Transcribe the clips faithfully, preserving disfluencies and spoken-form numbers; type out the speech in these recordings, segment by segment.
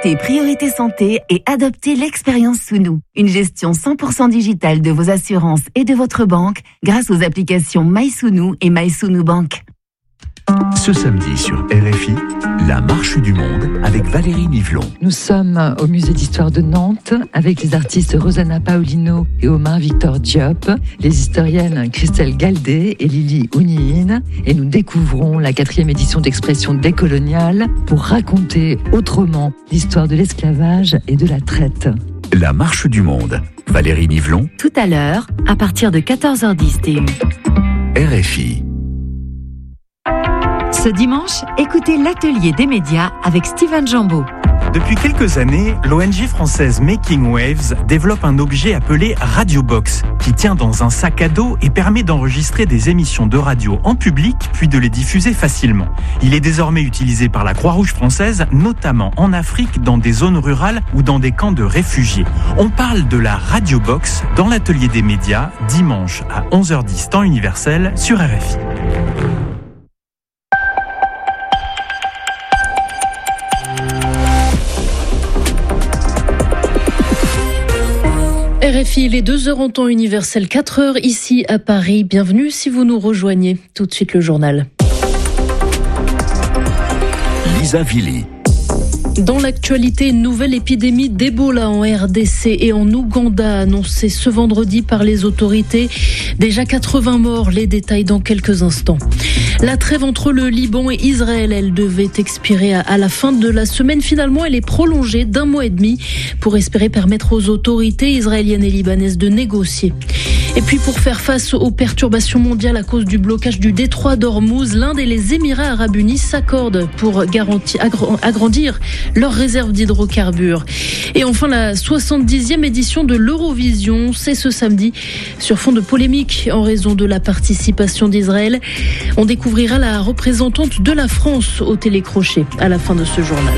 Écoutez Priorité Santé et adoptez l'expérience Sounou. Une gestion cent pour cent digitale de vos assurances et de votre banque grâce aux applications MySounou et MySounou Bank. Ce samedi sur R F I, la marche du monde avec Valérie Nivelon. Nous sommes au musée d'histoire de Nantes avec les artistes Rosanna Paulino et Omar Victor Diop, les historiennes Christelle Galdé et Lily Ouniine, et nous découvrons la quatrième édition d'Expression décoloniale pour raconter autrement l'histoire de l'esclavage et de la traite. La marche du monde, Valérie Nivelon. Tout à l'heure, à partir de quatorze heures dix T U. R F I. Ce dimanche, écoutez l'atelier des médias avec Steven Jambeau. Depuis quelques années, l'O N G française Making Waves développe un objet appelé RadioBox, qui tient dans un sac à dos et permet d'enregistrer des émissions de radio en public, puis de les diffuser facilement. Il est désormais utilisé par la Croix-Rouge française, notamment en Afrique, dans des zones rurales ou dans des camps de réfugiés. On parle de la RadioBox dans l'atelier des médias, dimanche à onze heures dix temps universel sur R F I. R F I, les deux heures en temps universel, quatre heures ici à Paris. Bienvenue si vous nous rejoignez. Tout de suite le journal. Lisa Villy. Dans l'actualité, une nouvelle épidémie d'Ebola en R D C et en Ouganda annoncée ce vendredi par les autorités. Déjà quatre-vingts morts, les détails dans quelques instants. La trêve entre le Liban et Israël, elle devait expirer à la fin de la semaine. Finalement, elle est prolongée d'un mois et demi pour espérer permettre aux autorités israéliennes et libanaises de négocier. Et puis pour faire face aux perturbations mondiales à cause du blocage du détroit d'Ormuz, l'Inde et les Émirats arabes unis s'accordent pour garantir, agrandir leurs réserves d'hydrocarbures. Et enfin, la soixante-dixième édition de l'Eurovision, c'est ce samedi, sur fond de polémique en raison de la participation d'Israël. On découvrira la représentante de la France au télécrochet à la fin de ce journal.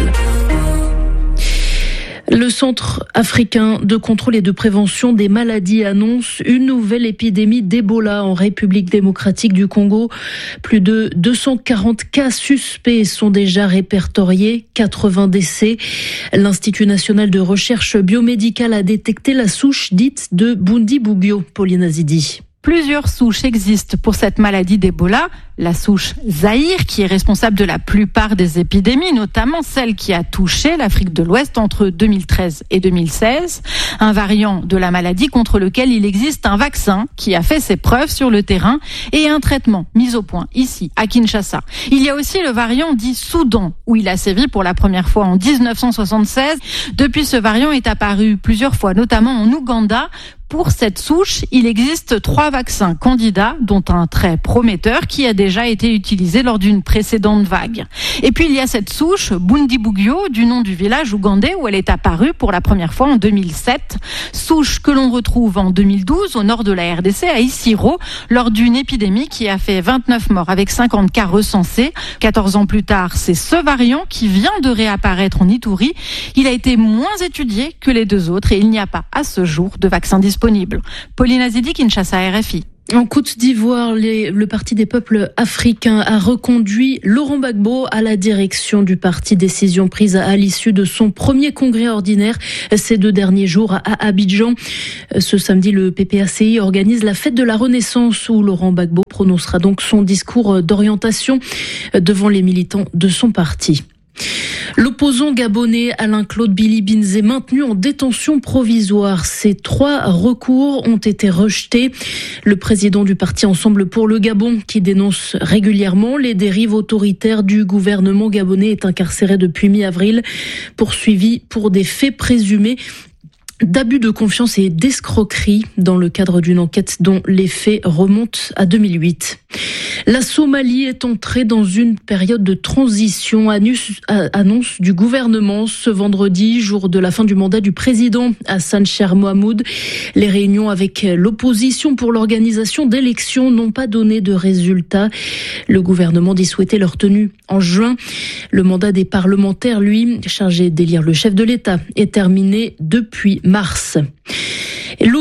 Le Centre africain de contrôle et de prévention des maladies annonce une nouvelle épidémie d'Ebola en République démocratique du Congo. Plus de deux cent quarante cas suspects sont déjà répertoriés, quatre-vingts décès. L'Institut national de recherche biomédicale a détecté la souche dite de Bundibugyo, Pauline Azidi. Plusieurs souches existent pour cette maladie d'Ebola. La souche Zaïre, qui est responsable de la plupart des épidémies, notamment celle qui a touché l'Afrique de l'Ouest entre deux mille treize et deux mille seize. Un variant de la maladie contre lequel il existe un vaccin qui a fait ses preuves sur le terrain et un traitement mis au point ici, à Kinshasa. Il y a aussi le variant dit Soudan, où il a sévi pour la première fois en dix-neuf cent soixante-seize. Depuis, ce variant est apparu plusieurs fois, notamment en Ouganda. Pour cette souche, il existe trois vaccins candidats, dont un très prometteur qui a déjà été utilisé lors d'une précédente vague. Et puis il y a cette souche, Bundibugyo, du nom du village ougandais où elle est apparue pour la première fois en deux mille sept. Souche que l'on retrouve en deux mille douze au nord de la R D C, à Isiro, lors d'une épidémie qui a fait vingt-neuf morts avec cinquante cas recensés. quatorze ans plus tard, c'est ce variant qui vient de réapparaître en Ituri. Il a été moins étudié que les deux autres et il n'y a pas à ce jour de vaccin disponible. Pauline Azidi, Kinshasa, R F I. En Côte d'Ivoire, les, le Parti des peuples africains a reconduit Laurent Gbagbo à la direction du parti, décision prise à, à l'issue de son premier congrès ordinaire ces deux derniers jours à, à Abidjan. Ce samedi, le P P A C I organise la fête de la Renaissance où Laurent Gbagbo prononcera donc son discours d'orientation devant les militants de son parti. L'opposant gabonais Alain-Claude Bilibinze est maintenu en détention provisoire. Ces trois recours ont été rejetés. Le président du parti Ensemble pour le Gabon, qui dénonce régulièrement les dérives autoritaires du gouvernement gabonais, est incarcéré depuis mi-avril, poursuivi pour des faits présumés d'abus de confiance et d'escroquerie dans le cadre d'une enquête dont les faits remontent à deux mille huit. La Somalie est entrée dans une période de transition, annonce du gouvernement ce vendredi, jour de la fin du mandat du président Hassan Cheikh Mohamoud. Les réunions avec l'opposition pour l'organisation d'élections n'ont pas donné de résultats. Le gouvernement dit souhaiter leur tenue en juin. Le mandat des parlementaires, lui, chargé d'élire le chef de l'État, est terminé depuis mars. L'ONU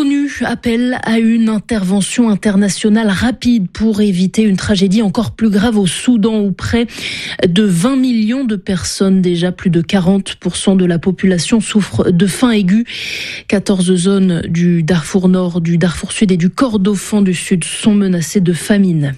appelle à une intervention internationale rapide pour éviter une tragédie encore plus grave au Soudan où près de vingt millions de personnes, déjà plus de quarante pour cent de la population souffrent de faim aiguë. quatorze zones du Darfour Nord, du Darfour Sud et du Kordofan du Sud sont menacées de famine.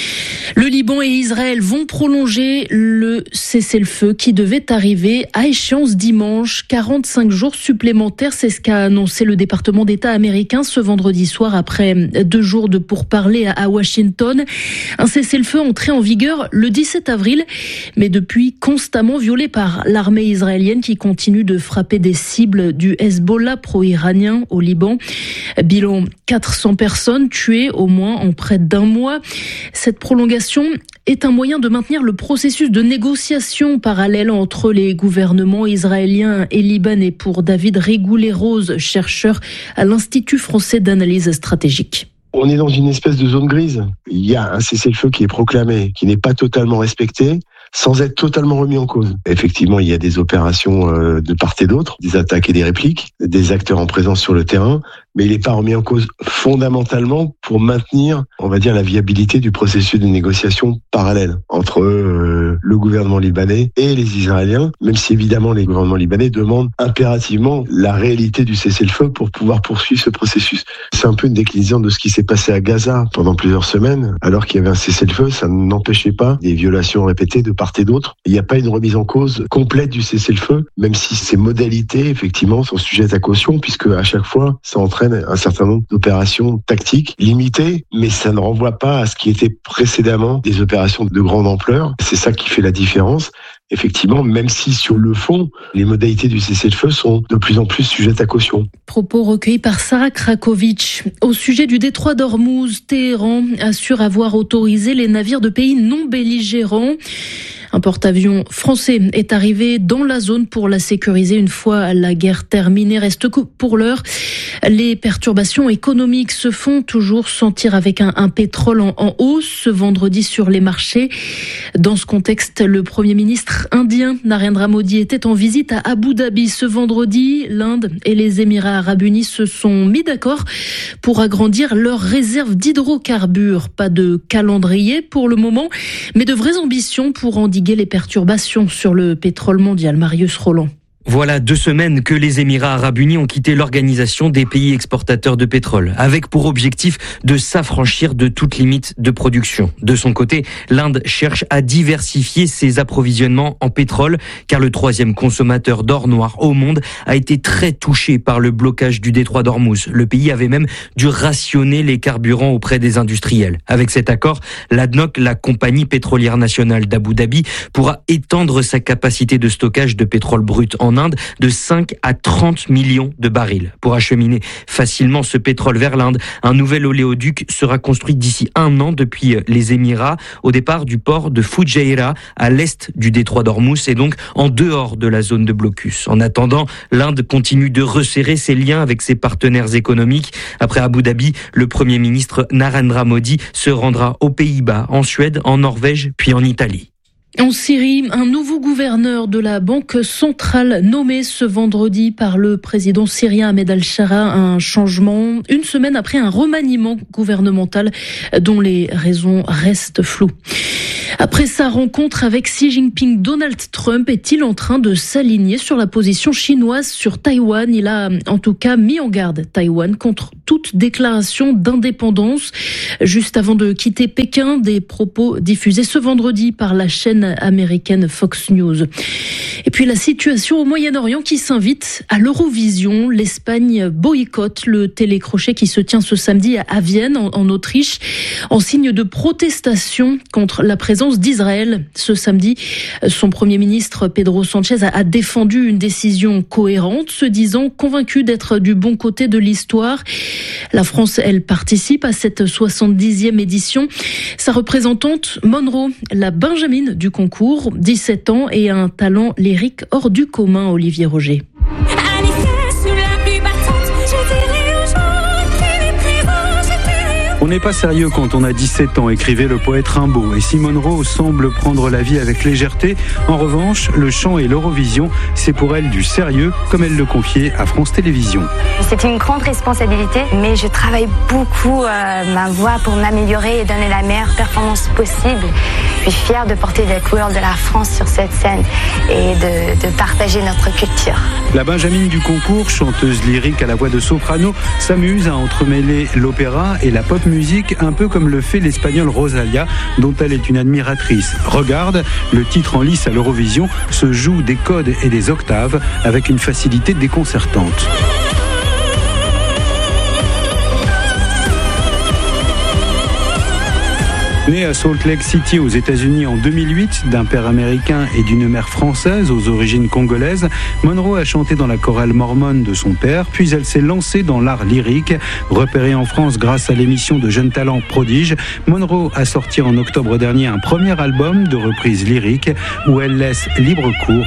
Le Liban et Israël vont prolonger le cessez-le-feu qui devait arriver à échéance dimanche. quarante-cinq jours supplémentaires, c'est ce qu'a annoncé le département d'État américain ce vendredi soir après deux jours de pourparlers à Washington. Un cessez-le-feu entré en vigueur le dix-sept avril, mais depuis constamment violé par l'armée israélienne qui continue de frapper des cibles du Hezbollah pro-iranien au Liban. Bilan quatre cents personnes tuées au moins en près d'un mois. Cette prolongation est un moyen de maintenir le processus de négociation parallèle entre les gouvernements israéliens et libanais pour David Rigoulet-Rose, chercheur à l'Institut français d'analyse stratégique. On est dans une espèce de zone grise. Il y a un cessez-le-feu qui est proclamé, qui n'est pas totalement respecté, sans être totalement remis en cause. Effectivement, il y a des opérations de part et d'autre, des attaques et des répliques, des acteurs en présence sur le terrain, mais il n'est pas remis en cause fondamentalement pour maintenir, on va dire, la viabilité du processus de négociation parallèle entre euh, le gouvernement libanais et les Israéliens, même si évidemment les gouvernements libanais demandent impérativement la réalité du cessez-le-feu pour pouvoir poursuivre ce processus. C'est un peu une déclinaison de ce qui s'est passé à Gaza pendant plusieurs semaines, alors qu'il y avait un cessez-le-feu, ça n'empêchait pas des violations répétées de part et d'autre. Il n'y a pas une remise en cause complète du cessez-le-feu, même si ces modalités, effectivement, sont sujettes à caution, puisque à chaque fois, ça entraîne un certain nombre d'opérations tactiques limitées, mais ça ne renvoie pas à ce qui était précédemment des opérations de grande ampleur. C'est ça qui fait la différence. Effectivement, même si sur le fond, les modalités du cessez-le-feu sont de plus en plus sujettes à caution. Propos recueillis par Sarah Krakowicz. Au sujet du détroit d'Ormuz, Téhéran assure avoir autorisé les navires de pays non belligérants. Un porte-avions français est arrivé dans la zone pour la sécuriser une fois la guerre terminée. Reste que pour l'heure, les perturbations économiques se font toujours sentir avec un, un pétrole en, en hausse ce vendredi sur les marchés. Dans ce contexte, le Premier ministre indien Narendra Modi était en visite à Abu Dhabi ce vendredi. L'Inde et les Émirats arabes unis se sont mis d'accord pour agrandir leurs réserves d'hydrocarbures. Pas de calendrier pour le moment, mais de vraies ambitions pour endiguer les perturbations sur le pétrole mondial. Marius Roland. Voilà deux semaines que les Émirats arabes unis ont quitté l'organisation des pays exportateurs de pétrole, avec pour objectif de s'affranchir de toute limite de production. De son côté, l'Inde cherche à diversifier ses approvisionnements en pétrole, car le troisième consommateur d'or noir au monde a été très touché par le blocage du détroit d'Ormuz. Le pays avait même dû rationner les carburants auprès des industriels. Avec cet accord, l'A D N O C, la compagnie pétrolière nationale d'Abu Dhabi, pourra étendre sa capacité de stockage de pétrole brut en Inde de cinq à trente millions de barils. Pour acheminer facilement ce pétrole vers l'Inde, un nouvel oléoduc sera construit d'ici un an depuis les Émirats, au départ du port de Fujairah, à l'est du détroit d'Ormuz et donc en dehors de la zone de blocus. En attendant, l'Inde continue de resserrer ses liens avec ses partenaires économiques. Après Abu Dhabi, le Premier ministre Narendra Modi se rendra aux Pays-Bas, en Suède, en Norvège, puis en Italie. En Syrie, un nouveau gouverneur de la Banque centrale nommé ce vendredi par le président syrien Ahmed al-Shara. Un changement une semaine après un remaniement gouvernemental dont les raisons restent floues. Après sa rencontre avec Xi Jinping, Donald Trump est-il en train de s'aligner sur la position chinoise sur Taïwan? Il a en tout cas mis en garde Taïwan contre toute déclaration d'indépendance. Juste avant de quitter Pékin, des propos diffusés ce vendredi par la chaîne américaine Fox News. Et puis la situation au Moyen-Orient qui s'invite à l'Eurovision. L'Espagne boycotte le télécrochet qui se tient ce samedi à Vienne, en, en Autriche, en signe de protestation contre la présence d'Israël. Ce samedi, son Premier ministre Pedro Sanchez a, a défendu une décision cohérente, se disant convaincu d'être du bon côté de l'histoire. La France, elle, participe à cette soixante-dixième édition. Sa représentante, Monroe, la Benjamine du concours, dix-sept ans et un talent lyrique hors du commun, Olivier Roger. On n'est pas sérieux quand on a dix-sept ans, écrivait le poète Rimbaud. Et si Monroe semble prendre la vie avec légèreté, en revanche, le chant et l'Eurovision, c'est pour elle du sérieux, comme elle le confiait à France Télévisions. C'est une grande responsabilité, mais je travaille beaucoup euh, ma voix pour m'améliorer et donner la meilleure performance possible. Je suis fière de porter les couleurs de la France sur cette scène et de, de partager notre culture. La Benjamine du concours, chanteuse lyrique à la voix de soprano, s'amuse à entremêler l'opéra et la pop musique, un peu comme le fait l'espagnole Rosalia, dont elle est une admiratrice. Regarde, le titre en lice à l'Eurovision se joue des codes et des octaves avec une facilité déconcertante. Née à Salt Lake City aux États-Unis en deux mille huit, d'un père américain et d'une mère française aux origines congolaises, Monroe a chanté dans la chorale mormone de son père, puis elle s'est lancée dans l'art lyrique. Repérée en France grâce à l'émission de Jeunes Talents Prodige, Monroe a sorti en octobre dernier un premier album de reprises lyriques où elle laisse libre cours